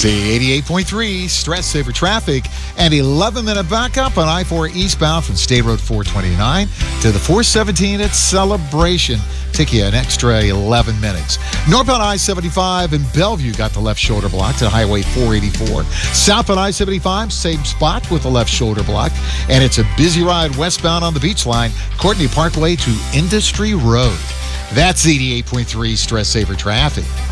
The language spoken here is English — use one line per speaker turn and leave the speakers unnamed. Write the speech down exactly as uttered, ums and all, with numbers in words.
Z eighty-eight point three, Stress Saver Traffic, and eleven minute backup on I four eastbound from State Road four twenty-nine to the four seventeen at Celebration. Take you an extra eleven minutes. Northbound I seventy-five in Bellevue got the left shoulder blocked at Highway four eighty-four. Southbound I seventy-five, same spot with the left shoulder blocked. And it's a busy ride westbound on the Beach Line, Courtney Parkway to Industry Road. That's eighty-eight point three Stress Saver Traffic.